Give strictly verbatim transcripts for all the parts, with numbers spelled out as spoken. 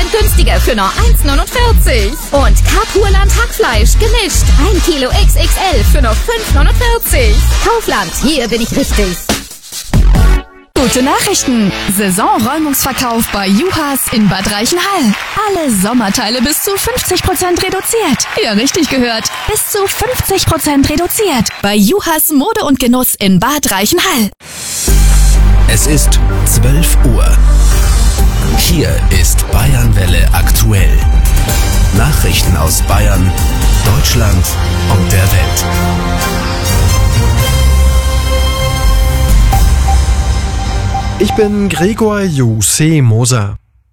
Prozent günstiger für nur eins neunundvierzig. Und Carpurland Hackfleisch gemischt. ein Kilo X X L für nur fünf neunundvierzig. Kaufland, hier bin ich richtig. Gute Nachrichten! Saisonräumungsverkauf bei Juhas in Bad Reichenhall. Alle Sommerteile bis zu fünfzig Prozent reduziert. Ja, richtig gehört. Bis zu fünfzig Prozent reduziert. Bei Juhas Mode und Genuss in Bad Reichenhall. Es ist zwölf Uhr. Hier ist Bayernwelle aktuell. Nachrichten aus Bayern, Deutschland und der Welt. Ich bin Gregor Jose Moser.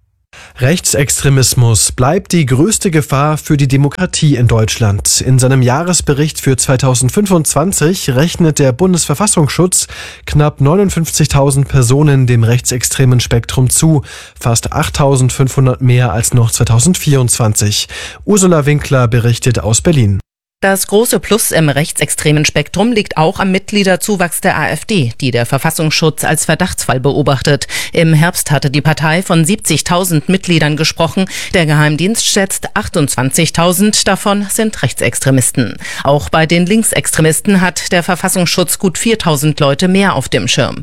Rechtsextremismus bleibt die größte Gefahr für die Demokratie in Deutschland. In seinem Jahresbericht für zweitausendfünfundzwanzig rechnet der Bundesverfassungsschutz knapp neunundfünfzigtausend Personen dem rechtsextremen Spektrum zu, fast achttausendfünfhundert mehr als noch zweitausendvierundzwanzig. Ursula Winkler berichtet aus Berlin. Das große Plus im rechtsextremen Spektrum liegt auch am Mitgliederzuwachs der AfD, die der Verfassungsschutz als Verdachtsfall beobachtet. Im Herbst hatte die Partei von siebzigtausend Mitgliedern gesprochen. Der Geheimdienst schätzt achtundzwanzigtausend, davon sind Rechtsextremisten. Auch bei den Linksextremisten hat der Verfassungsschutz gut viertausend Leute mehr auf dem Schirm.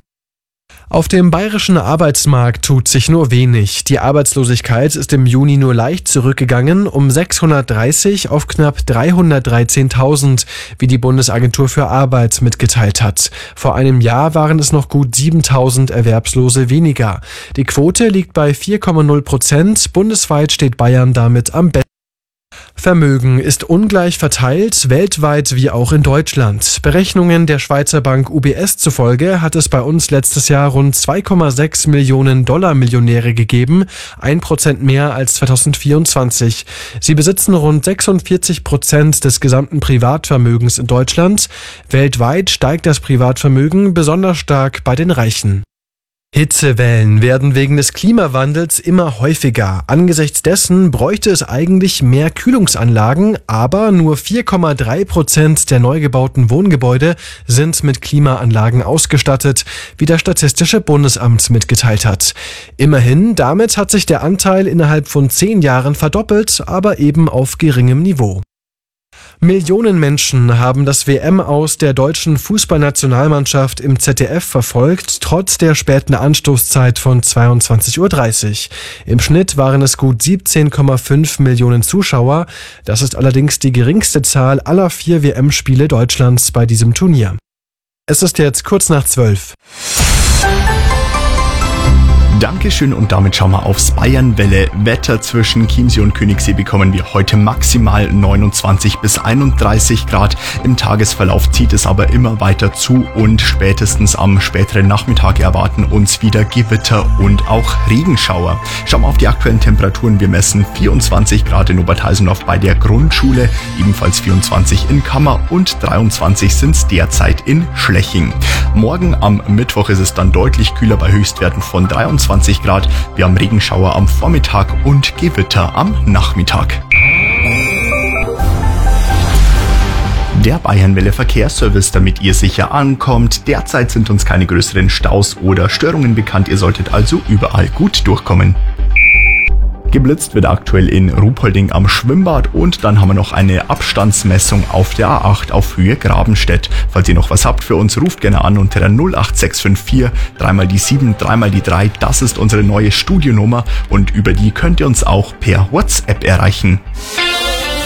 Auf dem bayerischen Arbeitsmarkt tut sich nur wenig. Die Arbeitslosigkeit ist im Juni nur leicht zurückgegangen, um sechshundertdreißig auf knapp dreihundertdreizehntausend, wie die Bundesagentur für Arbeit mitgeteilt hat. Vor einem Jahr waren es noch gut siebentausend Erwerbslose weniger. Die Quote liegt bei vier Komma null Prozent. Bundesweit steht Bayern damit am besten. Vermögen ist ungleich verteilt, weltweit wie auch in Deutschland. Berechnungen der Schweizer Bank U B S zufolge hat es bei uns letztes Jahr rund zwei Komma sechs Millionen Dollar Millionäre gegeben, ein Prozent mehr als zweitausendvierundzwanzig. Sie besitzen rund sechsundvierzig Prozent des gesamten Privatvermögens in Deutschland. Weltweit steigt das Privatvermögen besonders stark bei den Reichen. Hitzewellen werden wegen des Klimawandels immer häufiger. Angesichts dessen bräuchte es eigentlich mehr Kühlungsanlagen, aber nur vier Komma drei Prozent der neu gebauten Wohngebäude sind mit Klimaanlagen ausgestattet, wie das Statistische Bundesamt mitgeteilt hat. Immerhin, damit hat sich der Anteil innerhalb von zehn Jahren verdoppelt, aber eben auf geringem Niveau. Millionen Menschen haben das W M-Aus der deutschen Fußballnationalmannschaft im Z D F verfolgt, trotz der späten Anstoßzeit von zweiundzwanzig Uhr dreißig. Im Schnitt waren es gut siebzehn Komma fünf Millionen Zuschauer. Das ist allerdings die geringste Zahl aller vier W M-Spiele Deutschlands bei diesem Turnier. Es ist jetzt kurz nach zwölf. Dankeschön und damit schauen wir aufs Bayernwelle Wetter. Zwischen Chiemsee und Königssee bekommen wir heute maximal neunundzwanzig bis einunddreißig Grad. Im Tagesverlauf zieht es aber immer weiter zu und spätestens am späteren Nachmittag erwarten uns wieder Gewitter und auch Regenschauer. Schauen wir auf die aktuellen Temperaturen. Wir messen vierundzwanzig Grad in Oberteisendorf bei der Grundschule, ebenfalls vierundzwanzig in Kammer und dreiundzwanzig sind es derzeit in Schleching. Morgen am Mittwoch ist es dann deutlich kühler bei Höchstwerten von dreiundzwanzig Grad. Wir haben Regenschauer am Vormittag und Gewitter am Nachmittag. Der Bayernwelle Verkehrsservice, damit ihr sicher ankommt. Derzeit sind uns keine größeren Staus oder Störungen bekannt. Ihr solltet also überall gut durchkommen. Geblitzt wird aktuell in Ruhpolding am Schwimmbad und dann haben wir noch eine Abstandsmessung auf der A acht auf Höhe Grabenstedt. Falls ihr noch was habt für uns, ruft gerne an unter der null acht sechs fünf vier, dreimal die sieben, dreimal die drei. Das ist unsere neue Studionummer und über die könnt ihr uns auch per WhatsApp erreichen.